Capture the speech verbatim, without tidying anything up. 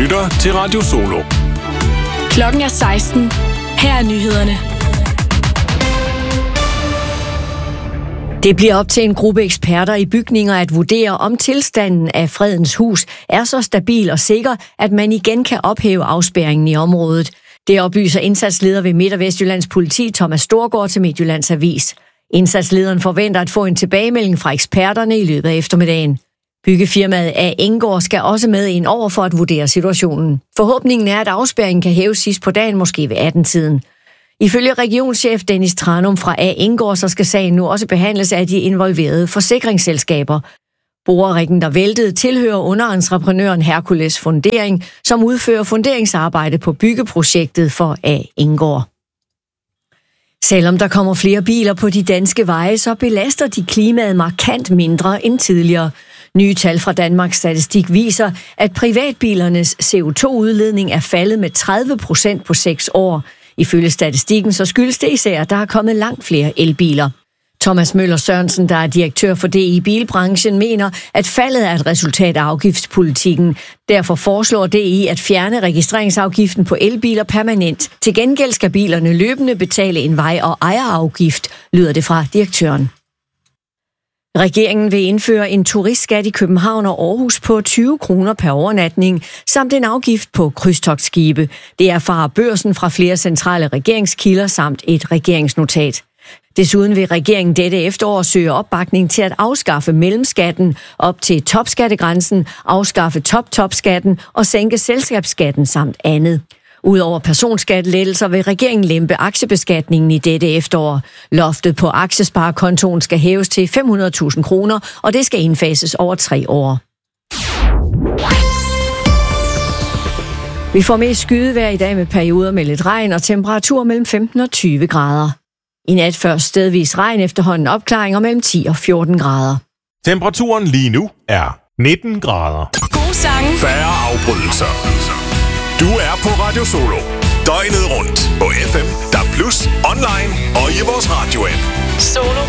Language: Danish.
lytter til Radio Solo. Klokken er seksten. Her er nyhederne. Det bliver op til en gruppe eksperter i bygninger at vurdere, om tilstanden af Fredens Hus er så stabil og sikker, at man igen kan ophæve afspærringen i området. Det oplyser indsatsleder ved Midt- og Vestjyllands politi Thomas Storgård til Midtjyllands Avis. Indsatslederen forventer at få en tilbagemelding fra eksperterne i løbet af eftermiddagen. Byggefirmaet A. Enggaard skal også med ind over for at vurdere situationen. Forhåbningen er, at afspærringen kan hæves sidst på dagen, måske ved atten-tiden. Ifølge regionschef Dennis Tranum fra A. Enggaard, så skal sagen nu også behandles af de involverede forsikringsselskaber. Boreriggen, der væltede, tilhører underentreprenøren Hercules Fundering, som udfører funderingsarbejde på byggeprojektet for A. Enggaard. Selvom der kommer flere biler på de danske veje, så belaster de klimaet markant mindre end tidligere. Nye tal fra Danmarks Statistik viser, at privatbilernes C O to udledning er faldet med tredive procent på seks år. Ifølge statistikken så skyldes det især, at der er kommet langt flere elbiler. Thomas Møller Sørensen, der er direktør for D I Bilbranchen, mener, at faldet er et resultat af afgiftspolitikken. Derfor foreslår D I at fjerne registreringsafgiften på elbiler permanent. Til gengæld skal bilerne løbende betale en vej- og ejerafgift, lyder det fra direktøren. Regeringen vil indføre en turistskat i København og Aarhus på tyve kroner per overnatning, samt en afgift på krydstogtskibe. Det erfarer Børsen fra flere centrale regeringskilder samt et regeringsnotat. Desuden vil regeringen dette efterår søge opbakning til at afskaffe mellemskatten op til topskattegrænsen, afskaffe top-topskatten og sænke selskabsskatten samt andet. Udover personskattelettelser vil regeringen lempe aktiebeskatningen i dette efterår. Loftet på aktiesparekontoen skal hæves til fem hundrede tusind kroner, og det skal indfases over tre år. Vi får mest skydevejr i dag med perioder med lidt regn og temperatur mellem femten og tyve grader. I nat først stedvis regn, efterhånden opklaringer mellem ti og fjorten grader. Temperaturen lige nu er nitten grader. God sange. Færre afbrydelser. Du er på Radio Solo. Døgnet rundt på F M, D A B plus, online og i vores radio-app. Solo